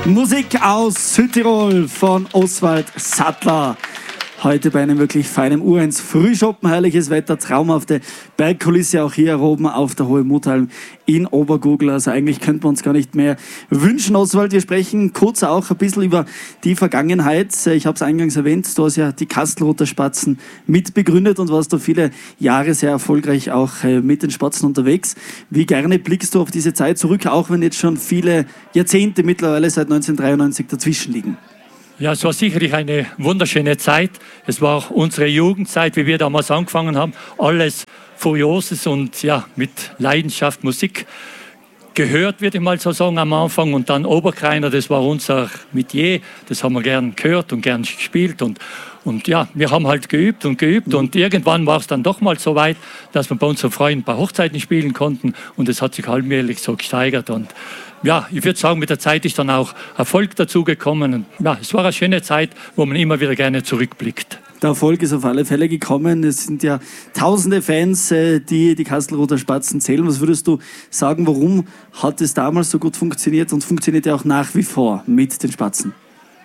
Musik aus Südtirol von Oswald Sattler. Heute bei einem wirklich feinen Uhr-1 Frühschoppen, herrliches Wetter, traumhafte Bergkulisse auch hier oben auf der Hohe Muthalm in Obergurgl. Also eigentlich könnte man uns gar nicht mehr wünschen, Oswald. Wir sprechen kurz auch ein bisschen über die Vergangenheit. Ich habe es eingangs erwähnt, du hast ja die Kastelruther Spatzen mitbegründet und warst da viele Jahre sehr erfolgreich auch mit den Spatzen unterwegs. Wie gerne blickst du auf diese Zeit zurück, auch wenn jetzt schon viele Jahrzehnte mittlerweile seit 1993 dazwischen liegen? Ja, es war sicherlich eine wunderschöne Zeit. Es war auch unsere Jugendzeit, wie wir damals angefangen haben. Alles Furioses und ja, mit Leidenschaft Musik gehört, würde ich mal so sagen, am Anfang. Und dann Oberkreiner, das war unser Metier. Das haben wir gern gehört und gern gespielt. Und ja, wir haben halt geübt und irgendwann war es dann doch mal so weit, dass wir bei unseren Freunden ein paar Hochzeiten spielen konnten. Und es hat sich allmählich so gesteigert. Und ja, ich würde sagen, mit der Zeit ist dann auch Erfolg dazugekommen. Und ja, es war eine schöne Zeit, wo man immer wieder gerne zurückblickt. Der Erfolg ist auf alle Fälle gekommen. Es sind ja tausende Fans, die die Kastelruther Spatzen zählen. Was würdest du sagen, warum hat es damals so gut funktioniert und funktioniert ja auch nach wie vor mit den Spatzen?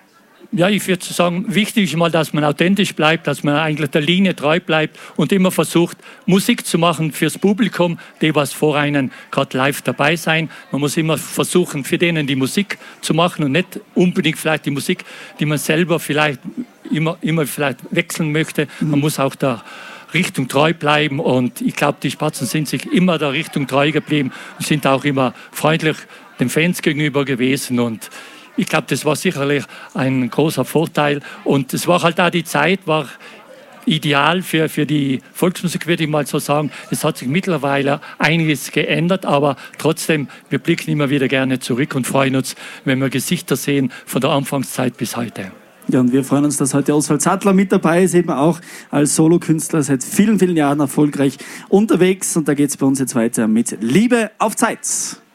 Ja, ich würde sagen, wichtig ist mal, dass man authentisch bleibt, dass man eigentlich der Linie treu bleibt und immer versucht, Musik zu machen fürs Publikum, die was vor einem gerade live dabei sein. Man muss immer versuchen, für denen die Musik zu machen und nicht unbedingt vielleicht die Musik, die man selber vielleicht immer vielleicht wechseln möchte. Man muss auch der Richtung treu bleiben und ich glaube, die Spatzen sind sich immer der Richtung treu geblieben und sind auch immer freundlich den Fans gegenüber gewesen und ich glaube, das war sicherlich ein großer Vorteil. Und es war halt auch die Zeit, war ideal für die Volksmusik, würde ich mal so sagen. Es hat sich mittlerweile einiges geändert, aber trotzdem, wir blicken immer wieder gerne zurück und freuen uns, wenn wir Gesichter sehen von der Anfangszeit bis heute. Ja, und wir freuen uns, dass heute Oswald Sattler mit dabei ist, eben auch als Solokünstler seit vielen, vielen Jahren erfolgreich unterwegs. Und da geht es bei uns jetzt weiter mit Liebe auf Zeit.